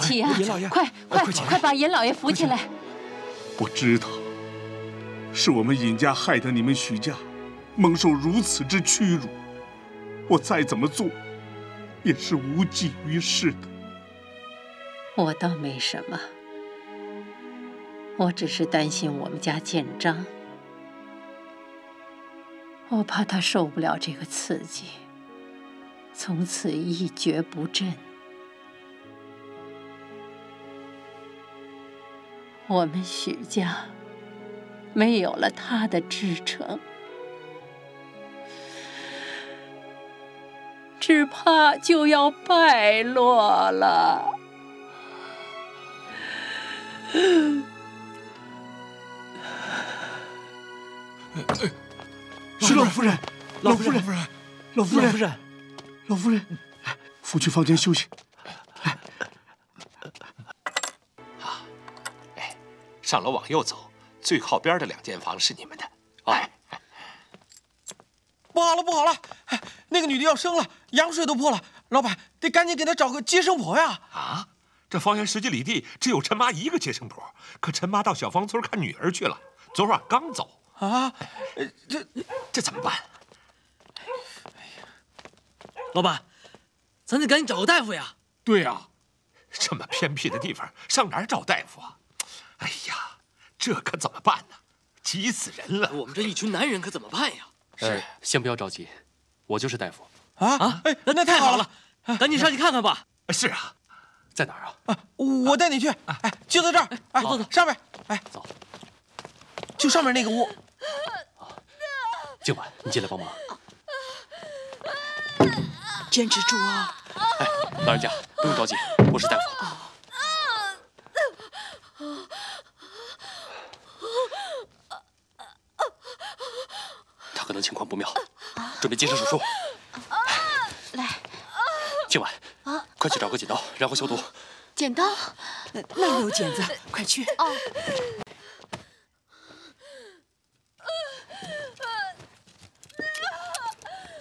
起呀！ 严老爷， 快把严老爷扶起来！ 我知道，是我们尹家害得你们许家蒙受如此之屈辱，我再怎么做，也是无济于事的。 我倒没什么，我只是担心我们家建章，我怕他受不了这个刺激，从此一蹶不振。我们许家没有了他的支撑，只怕就要败落了。 是老夫人，老夫人，扶去房间休息。 上楼往右走，最靠边的2间房是你们的。 不好了！那个女的要生了，羊水都破了，老板得赶紧给她找个接生婆呀！ 啊，这方圆10几里地只有陈妈一个接生婆，可陈妈到小芳村看女儿去了，昨晚刚走。 啊， 这怎么办？ 老板，咱得赶紧找个大夫呀！ 对呀， 这么偏僻的地方，上哪儿找大夫啊？哎呀，这可怎么办呢？急死人了！ 我们这一群男人可怎么办呀？ 是，先不要着急，我就是大夫。 哎，那太好了， 赶紧上去看看吧。 是啊， 在哪儿啊？ 我带你去。哎，就在这儿。哎，走，上面。哎， 走， 就上面那个屋。 静婉，你进来帮忙。 坚持住啊！ 哎，老人家不用着急，我是大夫。他可能情况不妙，准备接受手术。 来， 静婉，快去找个剪刀，然后消毒。 剪刀，那儿有剪子，快去。